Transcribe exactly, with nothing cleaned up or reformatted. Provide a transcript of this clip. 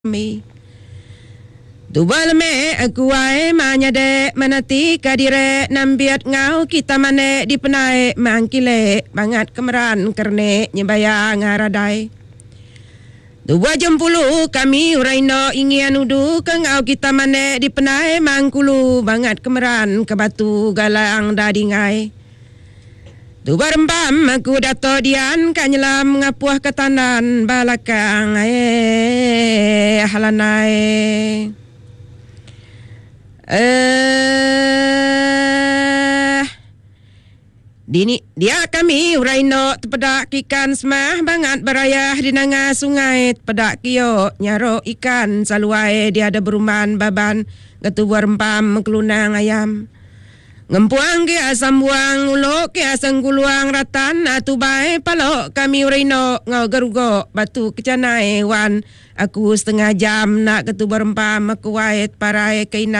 mi Tubal me aku wae manyade manati kadire nambiat ngau kita mane di penai mangkile bangat kemeran kerne nyebaya ngaradai Dua jam puluh kami uraino ingian udu ke ngau kita mane di penai mangkulu bangat kemeran ke batu galang dadingai Tu barembam aku dato dian kanyelam ngapuah ketanan balakang eh halanai eh dini dia kami uraino tepedak ikan semah bangat berayah di nanga sungai tepedak kio nyaro ikan saluai dia ada beruman baban getu barembam kelunang ayam Ngempuang ke asam buang ulo ke asam guluang ratan atu bae palo kami urino ngau garugo batu kecana hewan aku setengah jam nak ketu berempam aku waet parai kaina